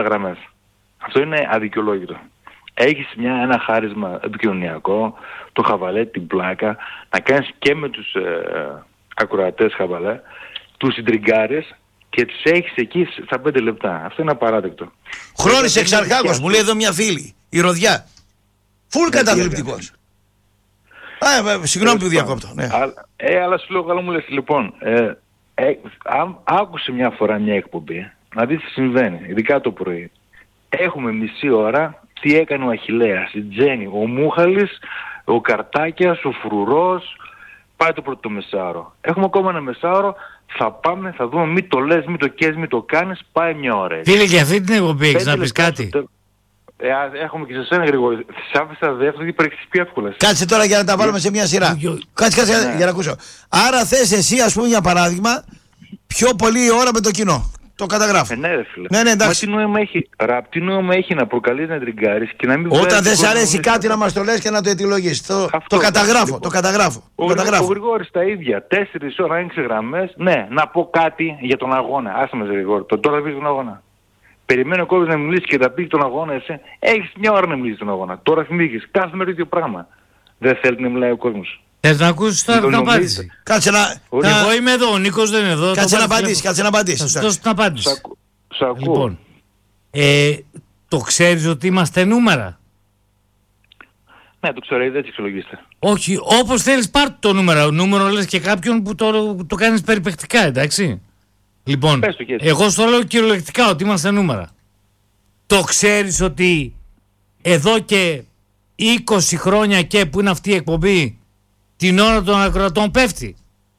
γραμμές. Αυτό είναι αδικαιολόγητο. Έχεις ένα χάρισμα επικοινωνιακό, το χαβαλέ, την πλάκα, να κάνεις και με τους ακροατές χαβαλέ, τους συντριγκάρες και τους έχεις εκεί στα 5 λεπτά. Αυτό είναι απαράδεκτο. Χρόνης Εξαρχάκος, μου λέει εδώ μια φίλη, η Ροδιά. Φουλ καταθλιπτικός. Συγγνώμη που διακόπτω. Ναι. Αλλά σου λέω καλό μου λες, λοιπόν, άκουσε μια φορά μια εκπομπή, να δεις τι συμβαίνει, ειδικά το πρωί. Έχουμε μισή ώρα τι έκανε ο Αχιλλέας, η Τζέννη, ο Μούχαλης, ο Καρτάκιας, ο Φρουρός, πάει το πρώτο μεσάωρο. Έχουμε ακόμα ένα μεσάωρο, θα πάμε, θα δούμε, μη το λες, μη το καίς, μη το κάνεις, πάει μια ώρα. Φίλε, για αυτή την εκπομπή έχεις να πεις κάτι? Έχουμε και σε σένα, Γρηγόρη. Της άφησα δεύτερη, γιατί πρέπει πιο εύκολα. Κάτσε τώρα για να τα βάλουμε σε μια σειρά. Κάτσε για να ακούσω. Άρα θες εσύ, ας πούμε, για παράδειγμα, πιο πολλή ώρα με το κοινό. Το καταγράφω. Ναι, ρε φίλε. Ναι, εντάξει. Μα τι νόημα έχει να προκαλείς να τριγκάρεις και να μην... Όταν δεν σ' αρέσει κάτι να μας το λες και να το αιτιολογείς. Το καταγράφω. Ο Γρηγόρης τα ίδια. 4 ώρα άνοιξε γραμμές. Ναι, να πω κάτι για τον αγώνα. Άσε μας, Γρηγόρη. Τώρα θα πεις τον αγώνα. Περιμένει ο κόσμος να μιλήσει και θα πει τον αγώνα εσύ. Έχεις μια ώρα να μιλήσεις τον αγώνα. Τώρα θυμήθηκες. Κάθε μέρα το ίδιο πράγμα. Δεν θέλει να μιλάει ο κόσμος. Θες να ακούσεις τώρα την απάντηση? Κάτσε να... Εγώ είμαι εδώ, ο Νίκος δεν είναι εδώ. Κάτσε να απαντήσεις. Θα σου δώσω την απάντηση. Σ' ακούω. Λοιπόν, το ξέρεις ότι είμαστε νούμερα? Ναι, το ξέρω, δεν εξολογείστε. Όχι, όπως θέλεις πάρ' το νούμερο. Νούμερο λες και κάποιον που το κάνεις περιπαικτικά, εντάξει. Λοιπόν, εγώ στο λέω κυριολεκτικά ότι είμαστε νούμερα. Το ξέρεις ότι εδώ και 20 χρόνια και που είναι αυτή η εκπομπή, την ώρα των ακροατών πέφτει?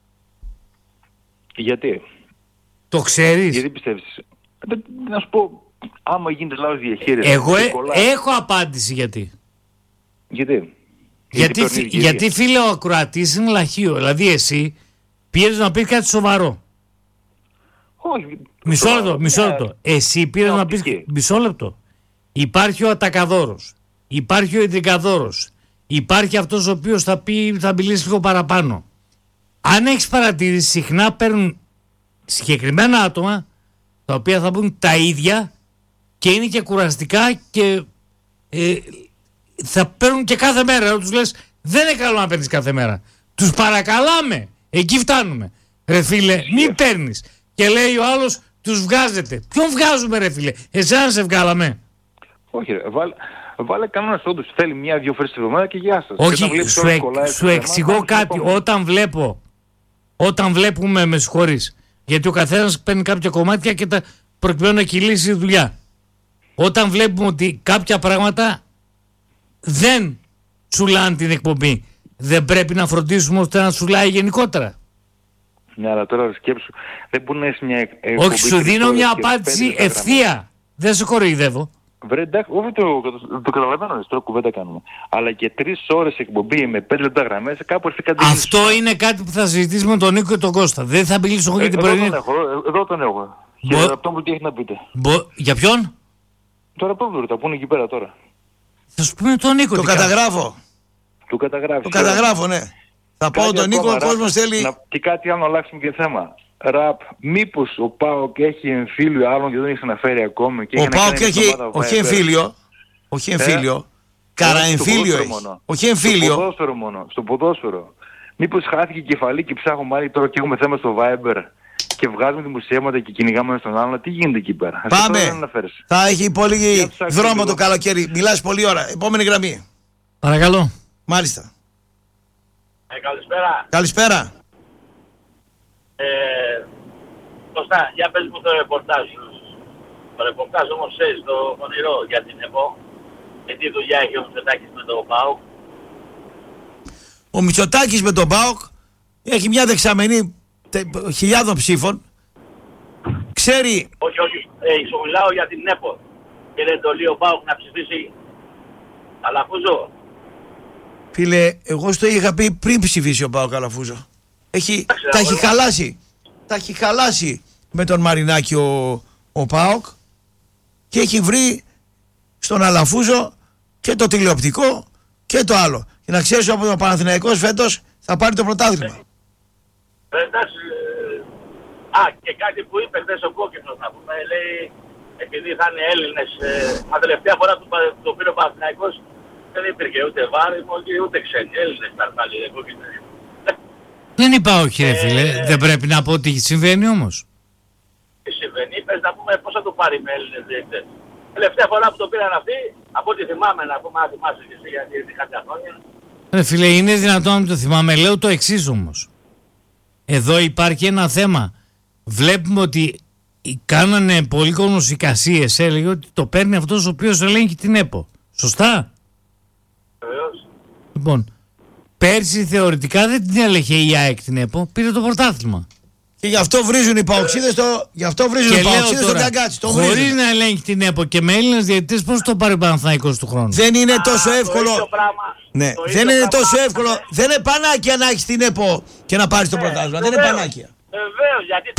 Γιατί? Το ξέρεις? Γιατί πιστεύεις? Να σου πω, άμα γίνεται λάθος διαχείριση... Εγώ έχω απάντηση γιατί. Γιατί φίλε ο ακροατής είναι λαχείο. Δηλαδή εσύ πήρες να πεις κάτι σοβαρό. Όχι. Μισό λεπτό. Εσύ πήρες να πεις... Μισό λεπτό. Υπάρχει ο ατακαδόρος. Υπάρχει ο ιδρυκαδόρος. Υπάρχει αυτός ο οποίος θα μιλήσει λίγο παραπάνω. Αν έχεις παρατηρήσει, συχνά παίρνουν συγκεκριμένα άτομα τα οποία θα πούν τα ίδια και είναι και κουραστικά και θα παίρνουν και κάθε μέρα. Τους λες δεν είναι καλό να παίρνεις κάθε μέρα. Τους παρακαλάμε. Εκεί φτάνουμε. Ρε φίλε, μην παίρνεις. Και λέει ο άλλος τους βγάζετε. Ποιον βγάζουμε ρε φίλε? Εσένα σε βγάλαμε? Όχι ρε, βάλε κανόνας όντως. Θέλει 1-2 φορές τη εβδομάδα και γεια σας. Όχι, σου εξηγώ κάτι. Όταν βλέπουμε, με συγχωρείς, γιατί ο καθένας παίρνει κάποια κομμάτια και τα προκειμένου να κυλήσει η δουλειά. Όταν βλέπουμε ότι κάποια πράγματα δεν τσουλάνε την εκπομπή, δεν πρέπει να φροντίσουμε ώστε να τσουλάει γενικότερα? Ναι, αλλά τώρα σκέψου, δεν μπορεί να έχεις μια εκπομπή... Όχι, σου δίνω μια απάντηση ευθεία. Δεν σε κοροϊδεύω. Βρε, εντάξει, όχι το καταλαβαίνω, τώρα κουβέντα κάνουμε. Αλλά και 3 ώρες εκπομπή με 5 λεπτά γραμμές, κάπου έρθει κάτι... Αυτό είναι κάτι που θα συζητήσουμε με τον Νίκο και τον Κώστα. Δεν θα μιλήσω εγώ για την πρωινή... Εδώ τον έχω. Και αυτό που τι έχει να πείτε. Για ποιον? Τώρα πώς θα πούνε εκεί πέρα τώρα. Θα σου πούμε τον Νίκο. Το καταγράφω. Το καταγράφω, ναι. Θα πω τον Νίκο, ο κόσμος θέλει... Και κάτι άλλο να αλλάξουμε και θέμα. Ραπ, μήπως ο ΠΑΟΚ έχει εμφύλιο άλλον και δεν έχει αναφέρει ακόμη? Ο ΠΑΟΚ έχει, όχι εμφύλιο, καραεμφύλιο έχει. Όχι εμφύλιο. Στο ποδόσφαιρο. Μήπως χάθηκε η κεφαλή και ψάχνουμε άλλοι τώρα και έχουμε θέμα στο Viber και βγάζουμε δημοσιεύματα και κυνηγάμε στον άλλον? Τι γίνεται εκεί πέρα? Πάμε. Θα έχει πολύ δρόμο το καλοκαίρι. Μιλάς πολλή ώρα. Επόμενη γραμμή. Παρακαλώ. Μάλιστα. Καλησπέρα. Καλησπέρα. Κωστά, για πες μου το ρεπορτάζ. Το ρεπορτάζ όμως ξέρεις, το όνειρο για την ΕΠΟ. Και τι δουλειά έχει ο Μητσοτάκης με τον ΠΑΟΚ? Ο Μητσοτάκης με τον ΠΑΟΚ έχει μια δεξαμενή χιλιάδων ψήφων. Ξέρει... Όχι, σου μιλάω για την ΕΠΟ. Και δεν το λέει ο ΠΑΟΚ να ψηφίσει Αλαφούζο. Φίλε, εγώ στο είχα πει πριν ψηφίσει ο ΠΑΟΚ Αλαφούζο. Τα έχει χαλάσει με τον Μαρινάκη ο ΠΑΟΚ και έχει βρει στον Αλαφούζο και το τηλεοπτικό και το άλλο. Και να ξέρεις ότι ο Παναθηναϊκός φέτος θα πάρει το πρωτάθλημα. Εντάξει, και κάτι που είπε χθες ο Κόκκινος να πούμε, λέει επειδή θα είναι Έλληνες, μα τελευταία φορά που το πήρε ο Παναθηναϊκός δεν υπήρχε ούτε βάριμο ούτε ξένοι. Έλληνες ήταν πάλι, δεν κόκκινε. Δεν είπα όχι ρε φίλε, δεν πρέπει να πω ότι συμβαίνει όμως. Τι συμβαίνει, είπες να πούμε πώς θα το πάρει με Έλληνες διαιτητές. Τελευταία φορά που το πήραν αυτοί, από ό,τι θυμάμαι να πούμε, αν θυμάσαι και εσύ γιατί είναι κάποια χρόνια. Ρε φίλε, είναι δυνατόν να το θυμάμαι. Λέω το εξής όμως. Εδώ υπάρχει ένα θέμα. Βλέπουμε ότι κάνανε πολλοί κόσμος εικασίες. Έλεγε ότι το παίρνει αυτός ο οποίος ελέγχει την ΕΠΟ. Σωστά. Βεβαίως. Λοιπόν, πέρσι θεωρητικά δεν την έλεγχε η ΑΕΚ την ΕΠΟ. Πήρε το πρωτάθλημα. Και γι' αυτό βρίζουν οι παοξίδες στον Καγκάτσι. Χωρίς να ελέγχει την ΕΠΟ και με Έλληνες διαιτητές, πώς το πάρει ο Παναθηναϊκός του χρόνου. Δεν είναι τόσο εύκολο. Ναι, δεν είναι τόσο εύκολο. Δεν είναι πανάκια να έχεις την ΕΠΟ και να πάρεις το πρωτάθλημα. Δεν είναι πανάκια. Βεβαίως, γιατί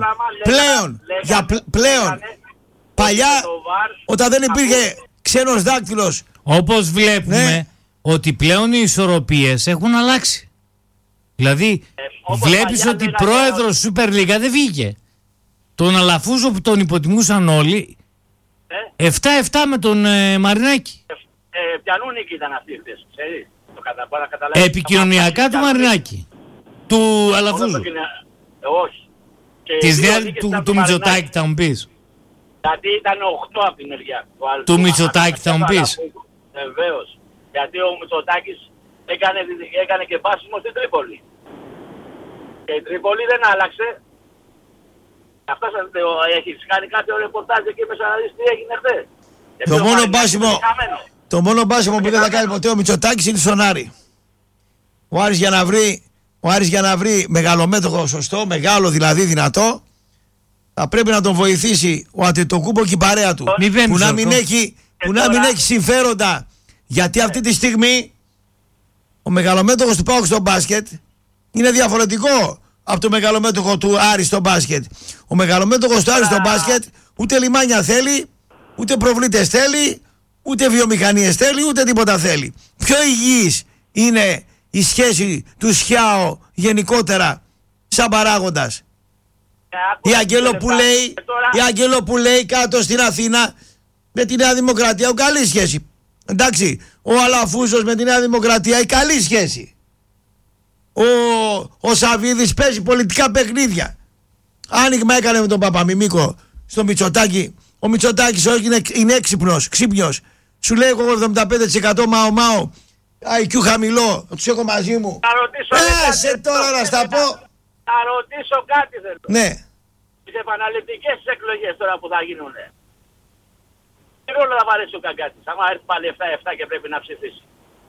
πλέον. Παλιά, όταν δεν υπήρχε ξένος δάκτυλος. Όπως βλέπουμε ότι πλέον οι ισορροπίες έχουν αλλάξει. Δηλαδή, βλέπεις ότι πρόεδρος Super League δεν βγήκε. Τον Αλαφούζο που τον υποτιμούσαν όλοι, 7-7 με τον Μαρινάκη. Ποιανού νίκη ήταν αυτή χθες, ξέρεις. Επικοινωνιακά του Μαρινάκη. Του Αλαφούζου. Όχι. Της νέας του Μητσοτάκη θα μου πεις. Γιατί ήταν 8 από την μεριά. Του Μητσοτάκη θα μου πεις. Βεβαίως. Γιατί ο Μητσοτάκης έκανε και πάσιμο στην Τρίπολη. Και η Τρίπολη δεν άλλαξε. Αυτό έχεις κάνει κάποιο ρεπορτάζ εκεί μέσα να δεις τι έγινε χθες. Το μόνο μπάσιμο που δεν θα κάνει ποτέ ο Μητσοτάκης είναι στον Άρη. Ο Άρης για να βρει μεγαλομέτωχο σωστό, μεγάλο δηλαδή δυνατό, θα πρέπει να τον βοηθήσει ο Αντετοκούμπο και η παρέα του. Που να μην έχει συμφέροντα. Γιατί αυτή τη στιγμή ο μεγαλομέτωχος του ΠΑΟΚ στο μπάσκετ είναι διαφορετικό από το μεγαλομέτωχο του Άρη στο μπάσκετ. Ο μεγαλομέτωχος του Άρη στο μπάσκετ ούτε λιμάνια θέλει, ούτε προβλήτες θέλει, ούτε βιομηχανίες θέλει, ούτε τίποτα θέλει. Πιο υγιής είναι η σχέση του Σιάο γενικότερα σαν παράγοντας. Η Αγγέλο που λέει κάτω στην Αθήνα με τη Νέα Δημοκρατία ο καλή σχέση. Εντάξει, ο Αλαφούζος με τη Νέα Δημοκρατία η καλή σχέση. Ο Σαββίδης παίζει πολιτικά παιχνίδια. Άνοιγμα έκανε με τον Παπαμιμίκο στο Μητσοτάκη. Ο Μητσοτάκης όχι είναι ξύπνιος. Σου λέει εγώ 75% μάω. IQ χαμηλό, τους έχω μαζί μου. Άσε τώρα να στα πω. Θα ρωτήσω κάτι θέλω. Ναι. Τις επαναληπτικές εκλογές τώρα που θα γίνουν. Τι ρόλο θα βαρέσει ο Καγκάτσης, άμα έρθει πάλι 7-7 και πρέπει να ψηφίσει.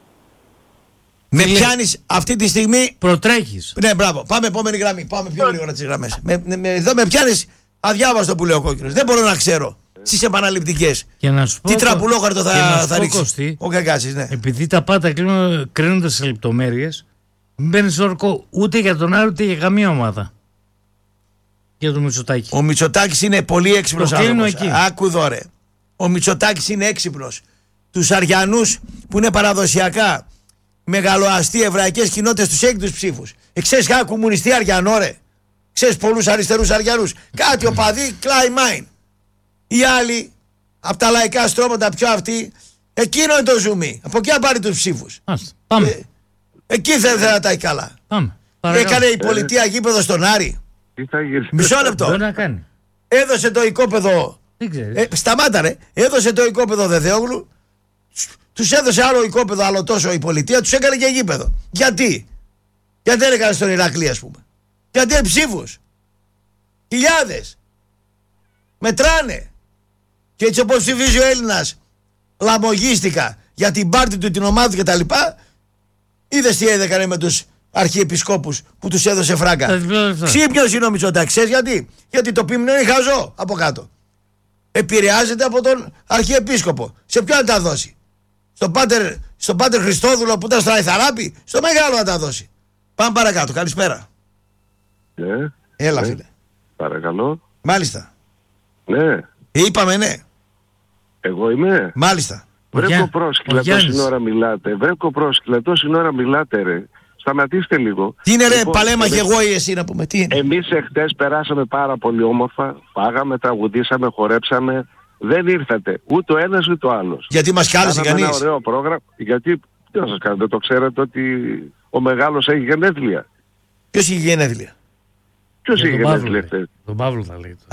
Με πιάνεις αυτή τη στιγμή. Προτρέχεις. Ναι, μπράβο. Πάμε επόμενη γραμμή. Πάμε πιο γρήγορα τις γραμμές. Εδώ με πιάνεις αδιάβαστο που λέει ο κόκκινος. Δεν μπορώ να ξέρω στις επαναληπτικές τι τραπουλόχαρτο θα ρίξει ο Καγκάτσης. Ναι. Επειδή τα πάντα κρίνονται σε λεπτομέρειες, μην παίρνεις όρκο ούτε για τον Άρη ούτε για καμία ομάδα. Για τον Μητσοτάκη. Ο Μητσοτάκης είναι πολύ έξυπνος άνθρωπος. Άκου εδώ ρε. Ο Μητσοτάκης είναι έξυπνος. Τους Αριανούς που είναι παραδοσιακά μεγαλοαστοί εβραϊκές κοινότητες τους έχει τους ψήφους. Ξέρεις κανένα κομμουνιστή Αριανό ρε. Ξέρεις πολλούς αριστερούς Αριανούς. Κάτι οπαδί, κλάι-μάιν. Οι άλλοι, από τα λαϊκά στρώματα πιο αυτοί, εκείνο είναι το ζουμί. Από εκεί να πάρει τους ψήφους. Πάμε. Εκεί δεν θα τα έχει καλά. Πάμε. Έκανε η πολιτεία γήπεδο στον Άρη. Μισό λεπτό. Μπορεί να κάνει. Έδωσε το οικόπεδο. Σταμάτα ρε. Έδωσε το οικόπεδο Δεδέογλου. Τους έδωσε άλλο οικόπεδο, άλλο τόσο η πολιτεία. Τους έκανε και γήπεδο. Γιατί δεν έκανε στον Ηρακλή ας πούμε. Γιατί είναι ψήφους. Χιλιάδες. Μετράνε. Και έτσι όπως ψηφίζει ο Έλληνας λαμογίστηκα για την πάρτη του, την ομάδα του κτλ. Είδες τι έκανε με τους αρχιεπισκόπους που τους έδωσε φράγκα. Ξύπνιος είναι ο Μητσοτάκης. Ξέρεις γιατί? Γιατί το πίμνιο είναι χαζό από κάτω. Επηρεάζεται από τον αρχιεπίσκοπο. Σε ποιον να τα δώσει? Στον πάτερ Χριστόδουλο που ήταν στο Αϊθαράπη? Στο μεγάλο να τα δώσει. Πάμε παρακάτω. Καλησπέρα. Ναι. Έλα φίλε. Παρακαλώ. Μάλιστα. Ναι. Είπαμε ναι. Εγώ είμαι. Μάλιστα. Βρέκο πρόσκυλα τόση ώρα μιλάτε. Βρέκο πρόσκυλα τόση ώρα μιλάτε ρε. Σταματήστε λίγο. Τι είναι ρε παλέμαχε εγώ ή εσύ να πούμε, τι είναι? Εμείς εχθές περάσαμε πάρα πολύ όμορφα, πάγαμε, τραγουδήσαμε, χορέψαμε. Δεν ήρθατε ούτε ο ένας ούτε ο άλλος. Γιατί μας κάλεσε κανείς? Ένα ωραίο πρόγραμμα. Γιατί, τι να σας κάνω, δεν το ξέρετε ότι ο μεγάλος έχει γενέθλια? Ποιος έχει γενέθλια? Ποιος είχε γενέθλια χθες? Τον Παύλο θα λέει.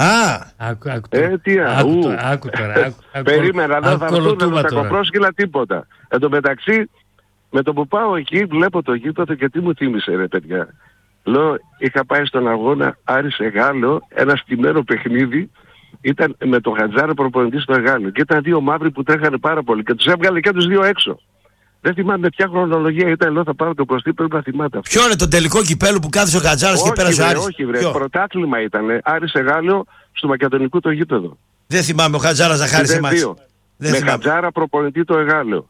Άκου τώρα. Περίμενα, δεν θα έρθουν τα κοπρόσκυλα τίποτα. Εν τω μεταξύ, με το που πάω εκεί, βλέπω το γήπεδο και τι μου θύμισε ρε παιδιά. Λέω, είχα πάει στον αγώνα Άρης Εγάλεο, ένα στημένο παιχνίδι, ήταν με τον Χατζάρα προπονητή στο Εγάλεο και ήταν δύο μαύροι που τρέχανε πάρα πολύ και τους έβγαλε και τους δύο έξω. Δεν θυμάμαι ποια χρονολογία ήταν, λέω θα πάρω το κοστί, πρέπει να θυμάται αυτό. Ποιο είναι το τελικό κυπέλου που κάθισε ο Χατζάρας και πέρασε ο Άρης? Όχι βρε, πρωτάθλημα ήταν, Άρης Εγάλεο στο μακεδονικό το γήπεδο. Δεν θυμάμαι ο Χατζάρας να χάρισε εμάς. Με Χατζάρα προπονητή το Εγάλεο.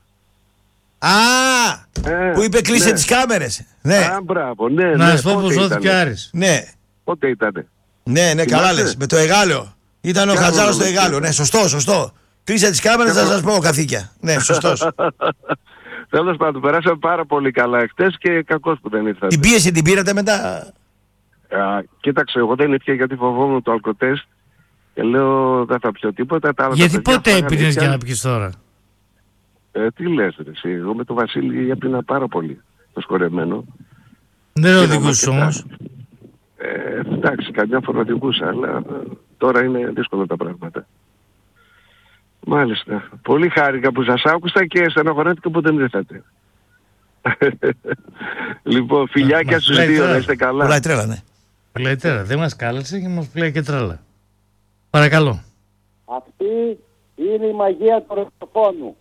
Που είπε κλείσε τις κάμερες. Ναι. Μπράβο, ναι. Να σου πω πως δόθηκε ο Άρης. Ναι. Πότε ήτανε? Ναι, καλά λες. Με το Εγάλεο. Ήταν ο Χατζάρας στο Εγάλεο. Ναι, σωστό. Κλείσε τις κάμερες, θα σας πω καθήκια. Ναι, σωστός. Τέλος πάντων, περάσαμε πάρα πολύ καλά εχθές και κακώς που δεν ήρθατε. Την πίεση την πήρατε μετά? Κοίταξε, εγώ δεν ήρθα γιατί φοβόμουν το αλκοτέστ και λέω δεν θα πιω τίποτα. Γιατί πότε έπινες για να πιεις τώρα? Τι λες ρε εσύ, εγώ με τον Βασίλη έπινα πάρα πολύ το σκορεμένο. Δεν οδηγούσες όμως? Εντάξει, καμιά φορά οδηγούσα, αλλά τώρα είναι δύσκολα τα πράγματα. Μάλιστα. Πολύ χάρηκα που σας άκουσα και στενοχωρέθηκα που δεν ήρθατε. Λοιπόν, φιλιάκια στους δύο, να είστε καλά. Πουλάει τρέλα, ναι. Πουλάει τρέλα, δεν μας κάλεσε και μας πουλάει και τρέλα. Παρακαλώ. Αυτή είναι η μαγεία του ραδιοφώνου.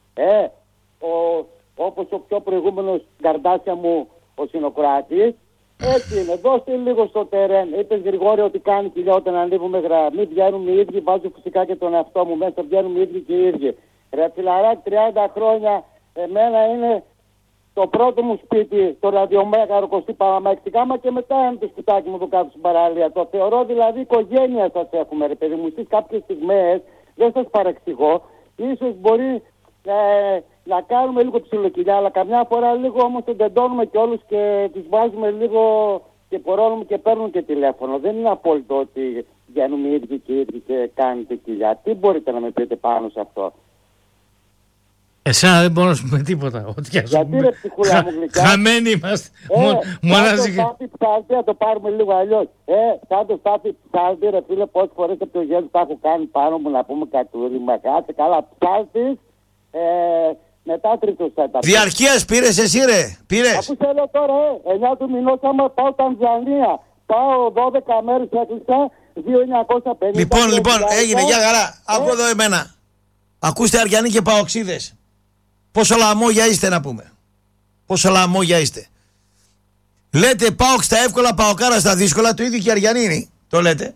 Όπως ο πιο προηγούμενος καρδάσια μου, ο Συνοκράτης, έτσι είναι. Δώστε λίγο στο τερέν. Είπες Γρηγόρη ότι κάνει κοιλιά όταν ανοίγουμε γραμμή, βγαίνουμε οι ίδιοι, βάζω φυσικά και τον εαυτό μου μέσα, βγαίνουμε οι ίδιοι και οι ίδιοι. Ρε φιλαράκι, 30 χρόνια, εμένα είναι το πρώτο μου σπίτι, το ραδιομέγαρο Κωστή Παραμαϊκτικά, μα και μετά είναι το σπιτάκι μου το κάτω στην παραλία. Το θεωρώ δηλαδή οικογένεια σας έχουμε ρε παιδί μου. Εσείς κάποιες στιγμές, δεν σας παρεξηγώ, ίσως μπορεί να κάνουμε λίγο ψιλοκυλιά, αλλά καμιά φορά λίγο όμως εντεντώνουμε και όλους και τους βάζουμε λίγο και πορώνουμε και παίρνουμε και τηλέφωνο. Δεν είναι απόλυτο ότι βγαίνουμε οι ίδιοι και οι ίδιοι και κάνετε κοιλιά. Τι μπορείτε να με πείτε πάνω σε αυτό? Εσένα δεν μπορώ να σου πούμε τίποτα. Γιατί ρε ψυχούλα μου γλυκιά. Χαμένοι είμαστε. Σαν το Στάθη Ψάλτη, να το πάρουμε λίγο αλλιώς. Σαν το Στάθη Ψάλτη ρε φίλε, πόσες φορές από το γέλος τα έχω κάνει πάνω μου να πούμε κατούριμα. Κάτσε καλά, Ψάλτης. Μετά τρίτο σέτα. Διαρκείας πήρες εσύ ρε? Πήρες? Αφού θέλω τώρα 9 του μηνός άμα πάω Τανζανία. Πάω 12 μέρες έκλεισα 2.950. Λοιπόν, έγινε για χαρά. Άκου εδώ εμένα. Ακούστε Αριανοί και Παοξίδες. Πόσο λαμόγια είστε να πούμε. Πόσο λαμόγια είστε. Λέτε Πάοξ στα εύκολα, Παοκάρα στα δύσκολα. Το ίδιο και Αριανοί είναι. Το λέτε.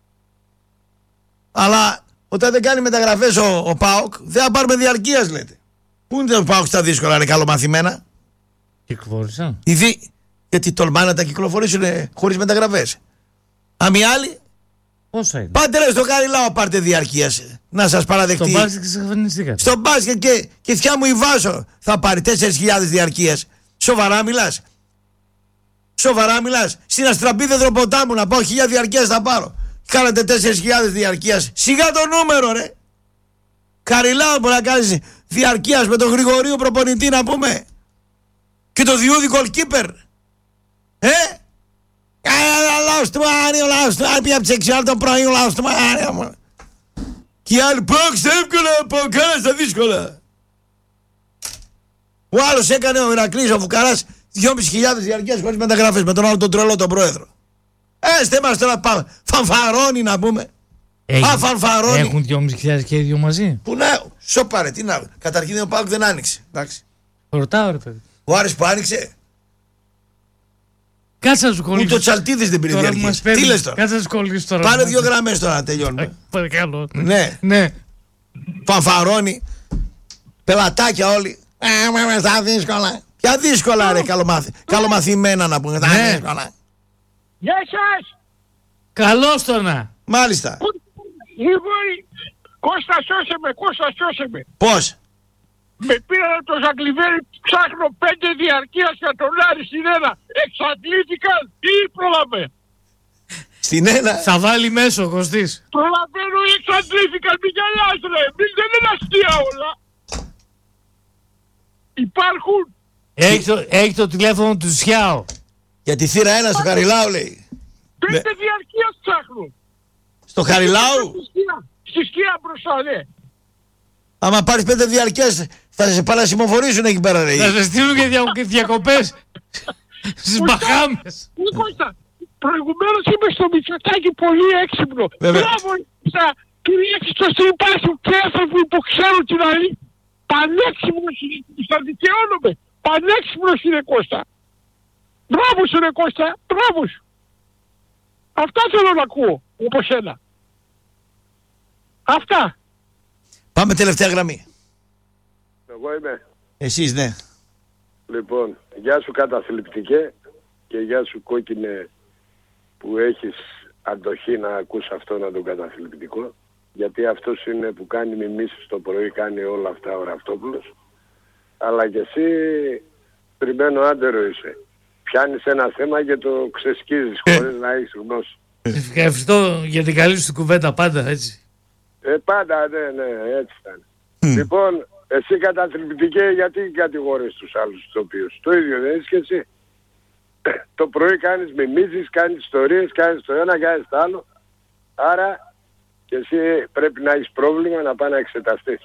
Αλλά όταν δεν κάνει μεταγραφές ο ΠΑΟΚ, δεν θα πάρουμε διαρκείας λέτε. Πού είναι το ΠΑΟΚ στα δύσκολα, είναι καλομαθημένα. Κυκλοφόρησαν. Γιατί τολμάνε να τα κυκλοφορήσουν χωρίς μεταγραφές. Αμοι άλλοι. Πόσα είναι? Πάτε ρε στο Καριλάο, πάρτε διαρκείας. Να σας παραδεχτεί. Στο μπάσκετ ξαφνιστήκατε. Στο μπάσκετ και θιά μου η Βάσο θα πάρει 4.000 διαρκείας. Σοβαρά μιλάς? Σοβαρά μιλάς? Στην Αστραμπίδεδρο ποτάμου να πάω 1.000 διαρκείας θα πάρω. Κάνατε 4.000 διαρκείας. Σιγά το νούμερο ρε. Καριλάο μπορεί να κάνεις διαρκείας με τον Γρηγορίου προπονητή να πούμε. Και το Διούδη goalkeeper. Λάος του Άρη, λάος του Άρη, πια ψεξιάλ το πρωί, λάος του Άρη. Και οι άλλοι Πάοξ στα εύκολα, Παοκάρα στα δύσκολα. Ο άλλος έκανε ο Ηρακλής, ο Φουκαράς 2.500 διαρκείας χωρίς μεταγραφές με τον άλλο τον τρελό τον πρόεδρο. Έστε μας τώρα φανφαρώνει να πούμε. Φανφαρώνει. Έχουν 2.500 και οι δύο μαζί. Πού να, σοπάρε, τι να. Καταρχήν ο Πάοκ δεν άνοιξε. Εντάξει. Ρωτάω ρε παιδί. Ο Άρης που άνοιξε. Κάτσε να σου κολλήσει. Ούτε ο Τσαλτίδης δεν πήρε διαρκείας. Τι λες τώρα? Κάτσε να σου κολλήσει τώρα. Πάνε 2 γραμμές τώρα να τελειώνουμε. Παρακαλώ. Ναι. Φανφαρώνει. Πελατάκια όλοι. Στα δύσκολα. Ποια δύσκολα ρε καλομαθημένα να πούμε. Στα δύσκολα. Γεια σας! Καλώς το να. Μάλιστα. Γρηγόρη, Κώστα σώσε με. Πώς? Με πήραν το Ζαγκλιβέρι, ψάχνω 5 διαρκείας για τον Άρη στην 1. Εξαντλήθηκαν ή πρόλαβε? Στην 1. Θα βάλει μέσο ο Κωστής. Προλαβαίνω ή εξαντλήθηκαν, μην γελάς ρε. Δεν είναι αστεία όλα. Υπάρχουν. Έχει το τηλέφωνο του Σιάο. Για τη θύρα 1 στο Χαριλάου λέει. 5 διαρκείας ψάχνω. Στο Χαριλάου. Στη σκιά μπροστά, ναι. Άμα πάρεις 5 διαρκές θα σε παρασημοφορήσουν εκεί πέρα ρε. Θα σε στείλουν και διακοπές στις Μπαχάμες. Κώστα, προηγουμένως είμαι στο Μητσοτάκη πολύ έξυπνο. Μπράβο, του ρίξεις το στριπά σου και έφευγε που ξέρουν την άλλη. Πανέξυπνος είναι, θα δικαιώνομαι. Πανέξυπνος είναι Κώστα. Μπράβο σου ρε Κώστα, μπράβο σου. Αυτά θέλω να ακούω, όπως ένα. Αυτά. Πάμε τελευταία γραμμή. Εγώ είμαι. Εσείς ναι. Λοιπόν, γεια σου καταθλιπτικέ και γεια σου κόκκινε που έχεις αντοχή να ακούς αυτό να τον καταθλιπτικό. Γιατί αυτός είναι που κάνει μιμήσεις το πρωί, κάνει όλα αυτά ο Ραυτόπουλος. Αλλά και εσύ τριμμένο άντερο είσαι. Πιάνεις ένα θέμα και το ξεσκίζεις χωρίς να έχεις γνώση. Ευχαριστώ για την καλή σου κουβέντα πάντα έτσι. Πάντα ναι, έτσι ήταν. Λοιπόν, εσύ καταθλιπτικέ γιατί κατηγορείς τους άλλους τους οποίους? Το ίδιο δεν είσαι και εσύ. Το πρωί κάνεις μιμήσεις, κάνεις ιστορίες, κάνεις το ένα, κάνεις το άλλο. Άρα και εσύ πρέπει να έχεις πρόβλημα να πάει να εξεταστείς.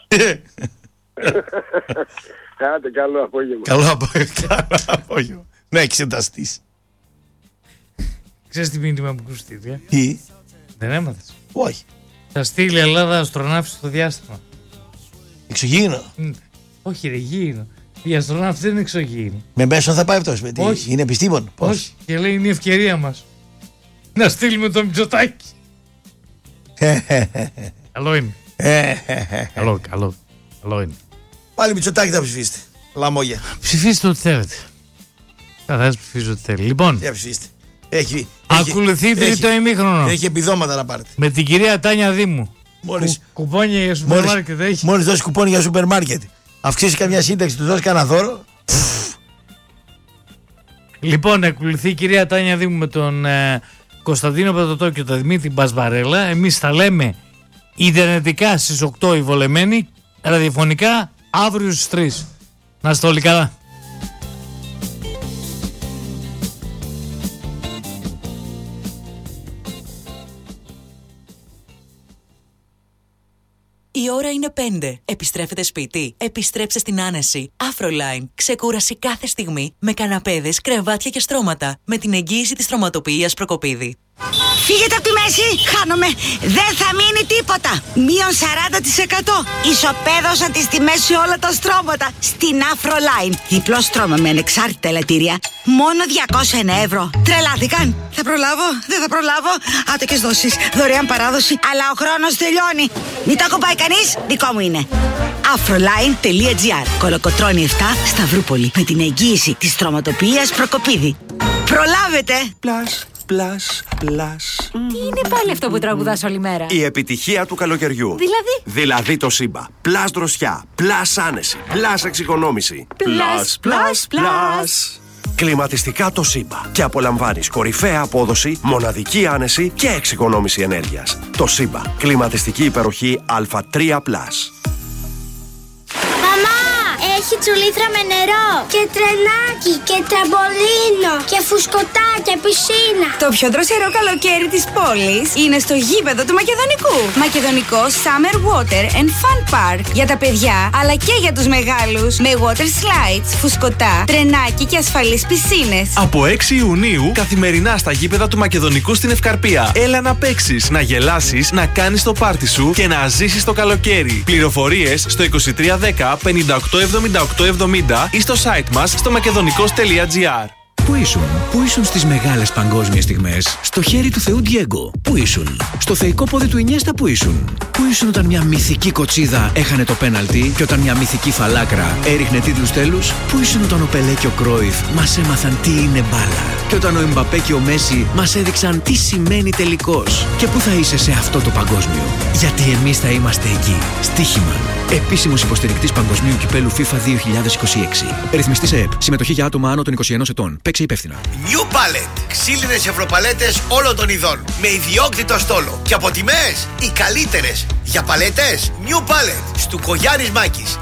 Άντε, καλό απόγευμα. Καλό απόγευμα. Να εξεταστείς. Ξέρεις τι μήνυμα μου κουστίδια? Τι? Δεν έμαθες? Όχι. Θα στείλει η Ελλάδα αστροναύτη στο διάστημα. Εξωγήινο. Όχι ρε, γήινο. Οι αστροναύτες δεν είναι εξωγήινοι. Με μέσον θα πάει αυτός? Όχι. Είναι επιστήμον? Πώς? Όχι. Και λέει είναι η ευκαιρία μας να στείλουμε το Μητσοτάκη. Καλό είναι. Καλό είναι. Πάλι Μητσοτάκη θα ψηφίσετε. Λαμόγια. Ψηφίστε ό,τι θέλετε. Καθένας ψηφίζει ό,τι θέλει. Λοιπόν, για ψηφίστε. ακολουθεί τρίτο ημίχρονο. Έχει επιδόματα να πάρετε. Με την κυρία Τάνια Δήμου. Κουπόνια για σούπερ μάρκετ έχει. Μόλις δώσει κουπόνι για σούπερ μάρκετ. Αυξήσει καμιά σύνταξη, του δώσει κανένα δώρο. Λοιπόν, ακολουθεί η κυρία Τάνια Δήμου με τον Κωνσταντίνο Πετωτό και τον Δημήτρη Μπασβαρέλα. Εμείς θα λέμε ιντερνετικά στις 8 οι βολεμένοι, ραδιοφωνικά αύριο στις 3. Να είστε όλοι καλά. Η ώρα είναι 5. Επιστρέφετε σπίτι. Επιστρέψτε στην άνεση. Afroline. Ξεκούραση κάθε στιγμή με καναπέδες, κρεβάτια και στρώματα. Με την εγγύηση της στρωματοποιίας Προκοπίδη. Φύγετε από τη μέση, χάνομαι. Δεν θα μείνει τίποτα. Μείον 40%. Ισοπαίδωσα τις τιμές σε όλα τα στρώματα. Στην Afroline. Διπλό στρώμα με ανεξάρτητα ελαττήρια. Μόνο 201 ευρώ. Τρελάθηκαν. Θα προλάβω, δεν θα προλάβω. Άτοκες δόσεις, δωρεάν παράδοση. Αλλά ο χρόνος τελειώνει. Μην το ακουμπάει κανείς, δικό μου είναι. Afroline.gr. Κολοκοτρώνη 7, Σταυρούπολη. Με την εγγύηση της στρωματοποιίας Προκοπίδη. Προλάβετε. Τι είναι πάλι αυτό που τραγουδάς όλη μέρα? Η επιτυχία του καλοκαιριού. Δηλαδή το Σύμπα. Πλάς δροσιά, πλάς άνεση, πλάς εξοικονόμηση. Πλάς. Κλιματιστικά το Σύμπα. Και απολαμβάνεις κορυφαία απόδοση, μοναδική άνεση και εξοικονόμηση ενέργειας. Το Σύμπα. Κλιματιστική υπεροχή Α3+. Έχει τσουλήθρα με νερό και τρενάκι και τραμπολίνο και φουσκωτά και πισίνα. Το πιο δροσερό καλοκαίρι της πόλης είναι στο γήπεδο του Μακεδονικού. Μακεδονικό Summer Water and Fun Park. Για τα παιδιά αλλά και για τους μεγάλους. Με water slides, φουσκωτά, τρενάκι και ασφαλείς πισίνες. Από 6 Ιουνίου καθημερινά στα γήπεδα του Μακεδονικού στην Ευκαρπία. Έλα να παίξεις, να γελάσεις, να κάνεις το πάρτι σου και να ζήσεις το καλοκαίρι. Πληροφορίες στο 2310 58 78 70 ή στο site μας στο makedonico's.gr. Πού ήσουν στις μεγάλες παγκόσμιες στιγμές? Στο χέρι του Θεού Ντιέγκο. Πού ήσουν? Στο θεϊκό πόδι του Ινιέστα. Πού ήσουν όταν μια μυθική κοτσίδα έχανε το πέναλτι και όταν μια μυθική φαλάκρα έριχνε τίτλους τέλους? Πού ήσουν όταν ο Πελέ και ο Κρόιφ μας έμαθαν τι είναι μπάλα και όταν ο Εμπαπέ και ο Μέση μας έδειξαν τι σημαίνει τελικός? Και πού θα είσαι σε αυτό το παγκόσμιο? Γιατί εμείς θα είμαστε εκεί. Στοίχημαν. Επίσημος υποστηρικτής Παγκοσμίου Κυπέλου FIFA 2026. Ρυθμιστής ΕΕΠ. Συμμετοχή για άτομα άνω των 21 ετών. Παίξε υπεύθυνα. New Pallet. Ξύλινες ευρωπαλέτες όλων των ειδών. Με ιδιόκτητο στόλο. Και από τιμές οι καλύτερες. Για παλέτες New Pallet. Στου Κογιάννης Μάκης.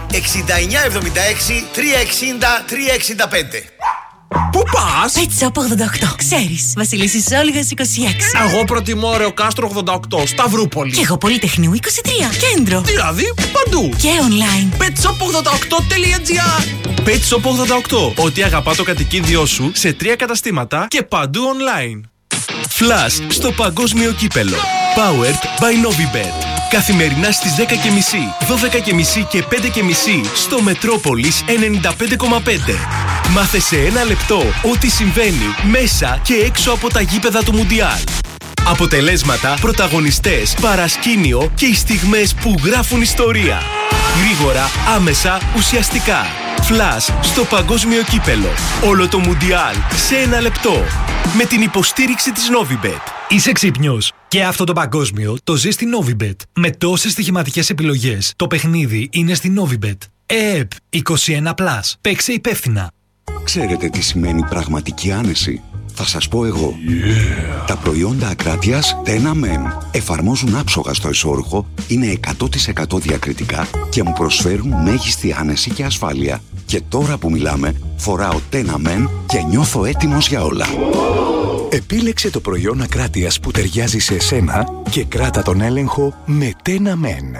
6976 360 365. Πού πας? Pet Shop 88. Ξέρεις, Βασιλίσσης Όλγας 26. Εγώ προτιμώ Ρεο Κάστρο 88, Σταυρούπολη. Και εγώ Πολυτεχνείου 23, Κέντρο. Δηλαδή παντού. Και online. petshop88.gr. Pet Shop 88. Ό,τι αγαπά το κατοικίδιό σου σε 3 καταστήματα και παντού online. Flash στο παγκόσμιο κύπελο. Powered by Novibet. Καθημερινά στις 10.30, 12.30 και 5.30 στο Μετρόπολης 95,5. Μάθε σε 1 λεπτό ό,τι συμβαίνει μέσα και έξω από τα γήπεδα του Μουντιάλ. Αποτελέσματα, πρωταγωνιστές, παρασκήνιο και οι στιγμές που γράφουν ιστορία. Γρήγορα, άμεσα, ουσιαστικά. Flash στο παγκόσμιο κύπελο. Όλο το Μουντιάλ σε 1 λεπτό. Με την υποστήριξη της Novibet. Είσαι ξύπνιος? Και αυτό το παγκόσμιο το ζει στη Novibet. Με τόσες στοιχηματικές επιλογές, το παιχνίδι είναι στη Novibet. ΕΕΠ 21+. Παίξε υπεύθυνα. Ξέρετε τι σημαίνει πραγματική άνεση? Θα σας πω εγώ. Τα προϊόντα Ακράτειας Tenamen εφαρμόζουν άψογα στο εσώρουχο, είναι 100% διακριτικά και μου προσφέρουν μέγιστη άνεση και ασφάλεια. Και τώρα που μιλάμε, φοράω Tenamen και νιώθω έτοιμος για όλα. Επίλεξε το προϊόν Ακράτειας που ταιριάζει σε εσένα και κράτα τον έλεγχο με Tenamen.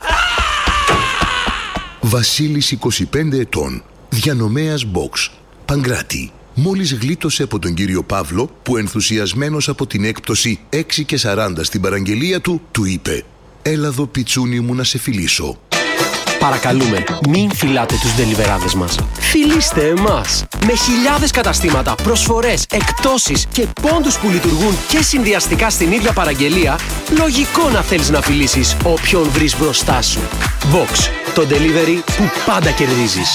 Βασίλης 25 ετών, διανομέας box, Παγκράτη. Μόλις γλίτωσε από τον κύριο Παύλο που ενθουσιασμένος από την έκπτωση 6,40 στην παραγγελία του, του είπε «Έλα εδώ πιτσούνι μου να σε φιλήσω». Παρακαλούμε, μην φιλάτε τους ντελιβεράδες μας. Φιλήστε εμάς. Με χιλιάδες καταστήματα, προσφορές, εκπτώσεις και πόντους που λειτουργούν και συνδυαστικά στην ίδια παραγγελία, λογικό να θέλεις να φιλήσεις όποιον βρεις μπροστά σου. Box, το delivery που πάντα κερδίζεις.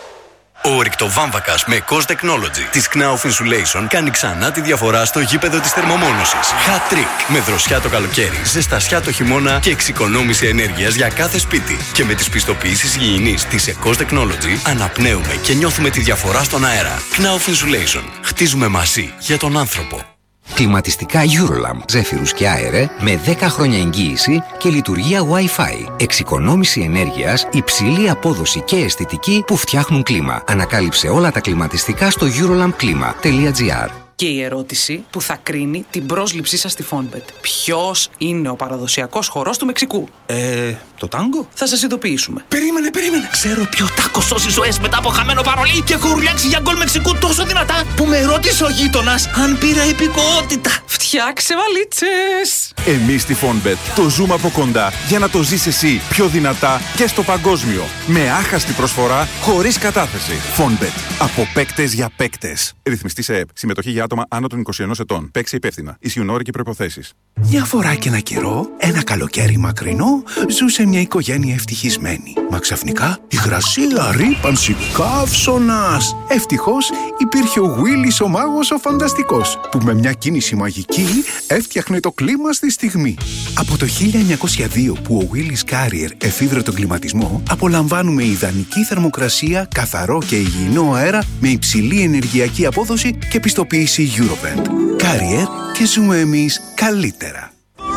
Ο ρηκτοβάμβακας με Cost Technology της Knauf Insulation κάνει ξανά τη διαφορά στο γήπεδο της θερμομόνωσης. Hat trick. Με δροσιά το καλοκαίρι, ζεστασιά το χειμώνα και εξοικονόμηση ενέργειας για κάθε σπίτι. Και με τις πιστοποιήσεις υγιεινής της Cost Technology αναπνέουμε και νιώθουμε τη διαφορά στον αέρα. Knauf Insulation. Χτίζουμε μαζί για τον άνθρωπο. Κλιματιστικά Eurolamp, ζέφυρους και αέρε με 10 χρόνια εγγύηση και λειτουργία Wi-Fi. Εξοικονόμηση ενέργειας, υψηλή απόδοση και αισθητική που φτιάχνουν κλίμα. Ανακάλυψε όλα τα κλιματιστικά στο eurolampklima.gr. Και η ερώτηση που θα κρίνει την πρόσληψή σας στη Fonbet. Ποιος είναι ο παραδοσιακός χορός του Μεξικού? Το τάγκο? Θα σας ειδοποιήσουμε. Περίμενε. Ξέρω ποιο τάκο σώσει ζωές μετά από χαμένο παρολί και έχω ουρλιάξει για γκολ Μεξικού τόσο δυνατά που με ρώτησε ο γείτονας αν πήρα υπηκοότητα. Φτιάξε βαλίτσες! Εμείς στη Fonbet το ζούμε από κοντά για να το ζεις εσύ πιο δυνατά και στο παγκόσμιο. Με άχαστη προσφορά, χωρίς κατάθεση. Fonbet. Από παίκτες για παίκτες. Ρυθμιστής ΕΕΠ. Συμμετοχή για άτομα άνω των 21 ετών. Παίξε υπεύθυνα. Ισχύουν όροι και προϋποθέσεις. Μια φορά και ένα καιρό, ένα καλοκαίρι μακρινό, ζούσε μια οικογένεια ευτυχισμένη. Μα ξαφνικά υγρασία, ρύπανση, καύσωνας. Ευτυχώς υπήρχε ο Willis ο μάγος ο φανταστικός, που με μια κίνηση μαγική έφτιαχνε το κλίμα στη στιγμή. Από το 1902 που ο Willis Carrier εφήβρε τον κλιματισμό, απολαμβάνουμε ιδανική θερμοκρασία, καθαρό και υγιεινό αέρα με υψηλή ενεργειακή απόδοση και πιστοποίηση Eurovent. Carrier και ζούμε εμείς καλύτερα.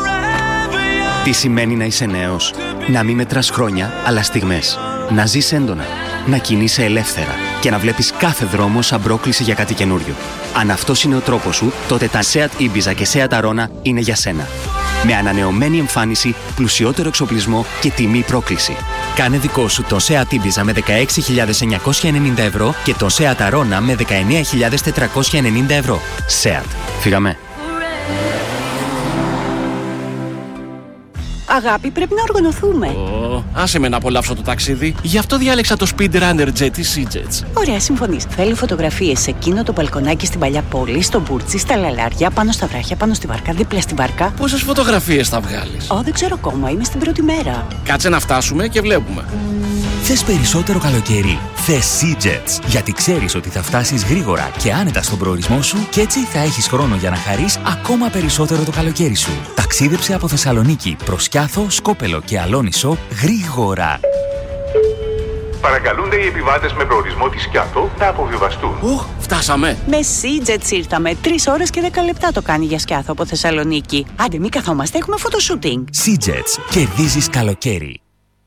Τι σημαίνει να είσαι νέος? Να μην μετράς χρόνια, αλλά στιγμές. Να ζεις έντονα. Να κινείσαι ελεύθερα. Και να βλέπεις κάθε δρόμο σαν πρόκληση για κάτι καινούριο. Αν αυτός είναι ο τρόπος σου, τότε τα Seat Ibiza και Seat Arona είναι για σένα. Με ανανεωμένη εμφάνιση, πλουσιότερο εξοπλισμό και τιμή πρόκληση. Κάνε δικό σου τον Seat Ibiza με 16.990 ευρώ και τον Seat Arona με 19.490 ευρώ. Seat. Φύγαμε. Αγάπη, πρέπει να οργανωθούμε. Άσε με να απολαύσω το ταξίδι. Γι' αυτό διάλεξα το Speedrunner Jet της Sea-Jets. Ωραία, συμφωνείς. Θέλω φωτογραφίες σε εκείνο το μπαλκονάκι στην παλιά πόλη, στο Μπούρτσι, στα Λαλάρια, πάνω στα βράχια, πάνω στη βάρκα, δίπλα στη βάρκα. Πόσες φωτογραφίες θα βγάλεις? Δεν ξέρω ακόμα, είμαι στην πρώτη μέρα. Κάτσε να φτάσουμε και βλέπουμε. Θες περισσότερο καλοκαίρι? Θες Sea-Jets, γιατί ξέρεις ότι θα φτάσεις γρήγορα και άνετα στον προορισμό σου και έτσι θα έχεις χρόνο για να χαρείς ακόμα περισσότερο το καλοκαίρι σου. Ταξίδεψε από Θεσσαλονίκη προς Σκιάθο, Σκόπελο και Αλόνισο γρήγορα. Παρακαλούνται οι επιβάτες με προορισμό τη Σκιάθο να αποβιβαστούν. Φτάσαμε. Με Sea-Jets ήρθαμε. 3 ώρες και 10 λεπτά το κάνει για Σκιάθο από Θεσσαλονίκη. Άντε, μην καθόμαστε, έχουμε φωτοσούτινγκ. Sea-Jets, κερδίζεις καλοκαίρι.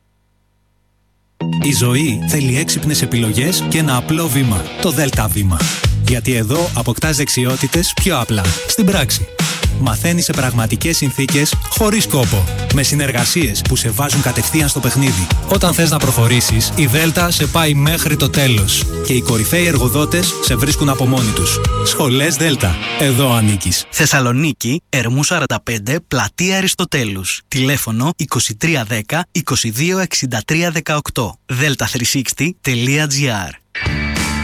Η ζωή θέλει έξυπνες επιλογές και ένα απλό βήμα. Το ΔΕΛΤΑ βήμα. Γιατί εδώ αποκτάς δεξιότητες πιο απλά, στην πράξη. Μαθαίνεις σε πραγματικές συνθήκες, χωρίς κόπο. Με συνεργασίες που σε βάζουν κατευθείαν στο παιχνίδι. Όταν θες να προχωρήσεις, η ΔΕΛΤΑ σε πάει μέχρι το τέλος. Και οι κορυφαίοι εργοδότες σε βρίσκουν από μόνοι τους. Σχολές ΔΕΛΤΑ. Εδώ ανήκεις. Θεσσαλονίκη, Ερμού 45, Πλατεία Αριστοτέλους. Τηλέφωνο 2310 22 63 18. delta360.gr.